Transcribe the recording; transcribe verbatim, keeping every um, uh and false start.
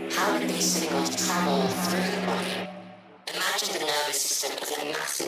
How do these signals travel through the body? Imagine the nervous system as a massive